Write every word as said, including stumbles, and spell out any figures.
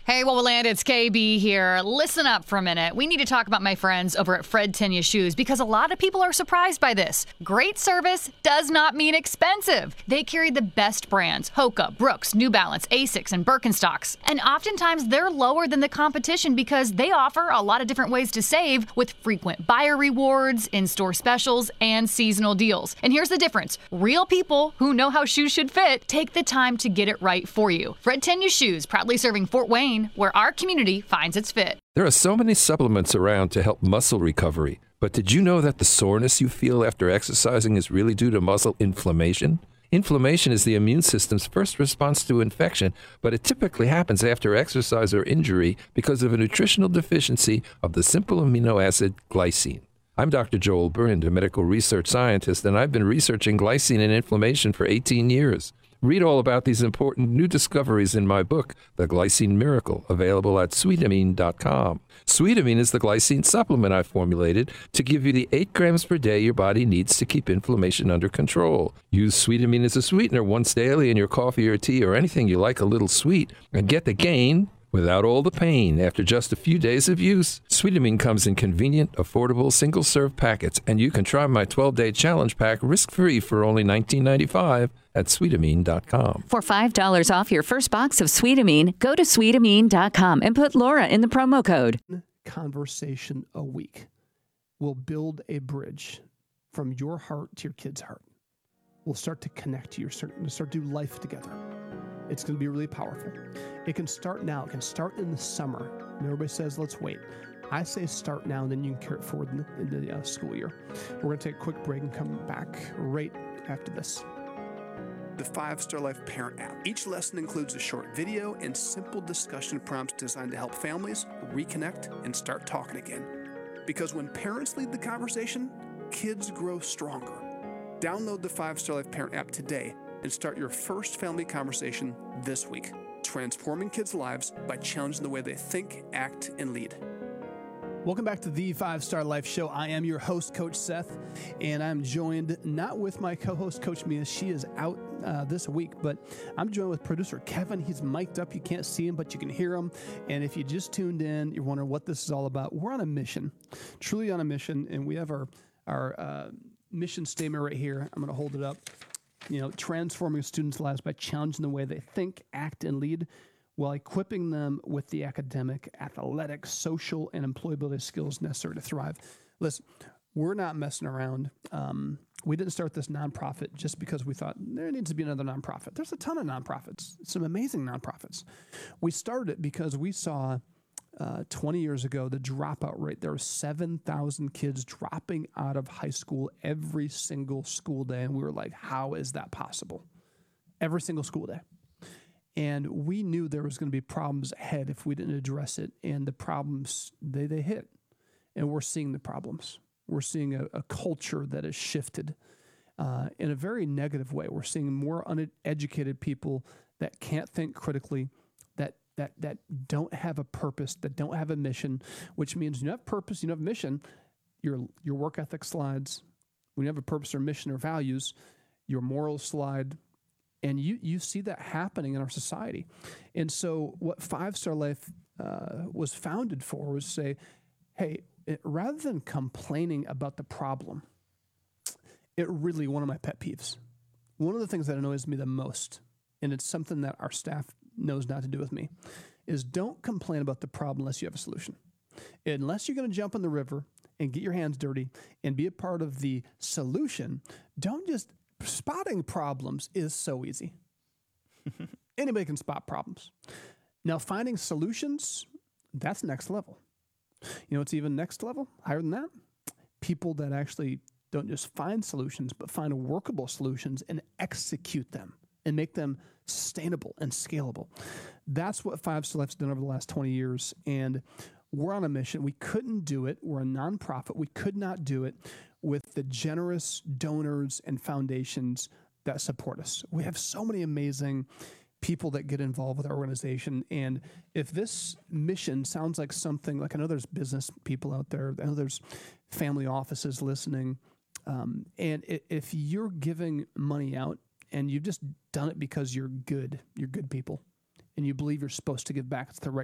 Hey, Wowoland, it's K B here. Listen up for a minute. We need to talk about my friends over at Fred Tenya Shoes because a lot of people are surprised by this. Great service does not mean expensive. They carry the best brands, Hoka, Brooks, New Balance, Asics, and Birkenstocks. And oftentimes they're lower than the competition because they offer a lot of different ways to save with frequent buyer rewards, in-store specials, and seasonal deals. And here's the difference. Real people who know how shoes should fit take the time to get it right for you. Fred Tenya Shoes, proudly serving Fort Wayne, where our community finds its fit. There are so many supplements around to help muscle recovery, but did you know that the soreness you feel after exercising is really due to muscle inflammation? Inflammation is the immune system's first response to infection, but it typically happens after exercise or injury because of a nutritional deficiency of the simple amino acid glycine. I'm Doctor Joel Brind, a medical research scientist, and I've been researching glycine and inflammation for eighteen years. Read all about these important new discoveries in my book, The Glycine Miracle, available at sweetamine dot com. Sweetamine is the glycine supplement I formulated to give you the eight grams per day your body needs to keep inflammation under control. Use Sweetamine as a sweetener once daily in your coffee or tea or anything you like a little sweet, and get the gain without all the pain after just a few days of use. Sweetamine comes in convenient, affordable, single-serve packets, and you can try my twelve-day challenge pack risk-free for only nineteen ninety-five at sweetamine dot com. For five dollars off your first box of Sweetamine, go to sweetamine dot com and put Laura in the promo code. Conversation a week will build a bridge from your heart to your kid's heart. We'll start to connect to your start to do life together. It's going to be really powerful. It can start now. It can start in the summer. And everybody says, let's wait. I say start now, and then you can carry it forward in the, in the uh, school year. We're going to take a quick break and come back right after this. The Five Star Life Parent app. Each lesson includes a short video and simple discussion prompts designed to help families reconnect and start talking again. Because when parents lead the conversation, kids grow stronger. Download the Five Star Life Parent app today and start your first family conversation this week, transforming kids' lives by challenging the way they think, act, and lead. Welcome back to the Five Star Life Show. I am your host, Coach Seth, and I'm joined not with my co-host, Coach Mia. She is out uh, this week, but I'm joined with producer Kevin. He's mic'd up. You can't see him, but you can hear him. And if you just tuned in, you're wondering what this is all about. We're on a mission, truly on a mission, and we have our, our uh, mission statement right here. I'm going to hold it up. You know, transforming students' lives by challenging the way they think, act, and lead, while equipping them with the academic, athletic, social, and employability skills necessary to thrive. Listen, we're not messing around. Um, we didn't start this nonprofit just because we thought there needs to be another nonprofit. There's a ton of nonprofits, some amazing nonprofits. We started it because we saw uh, twenty years ago the dropout rate. There were seven thousand kids dropping out of high school every single school day, and we were like, how is that possible? Every single school day. And we knew there was going to be problems ahead if we didn't address it. And the problems, they, they hit. And we're seeing the problems. We're seeing a, a culture that has shifted uh, in a very negative way. We're seeing more uneducated people that can't think critically, that that that don't have a purpose, that don't have a mission, which means you have purpose, you have mission, your your work ethic slides. When you have a purpose or mission or values, your morals slide. And you you see that happening in our society. And so what Five Star Life uh, was founded for was to say, hey, it, rather than complaining about the problem, it really, one of my pet peeves, one of the things that annoys me the most, and it's something that our staff knows not to do with me, is don't complain about the problem unless you have a solution. Unless you're going to jump in the river and get your hands dirty and be a part of the solution, don't just... Spotting problems is so easy. Anybody can spot problems. Now, finding solutions, that's next level. You know, it's even next level, higher than that. People that actually don't just find solutions, but find workable solutions and execute them and make them sustainable and scalable. That's what Five Star Life's done over the last twenty years. And we're on a mission. We couldn't do it. We're a nonprofit. We could not do it with the generous donors and foundations that support us. We have so many amazing people that get involved with our organization. And if this mission sounds like something, like I know there's business people out there, I know there's family offices listening. Um, and if you're giving money out and you've just done it because you're good, you're good people, and you believe you're supposed to give back, it's the right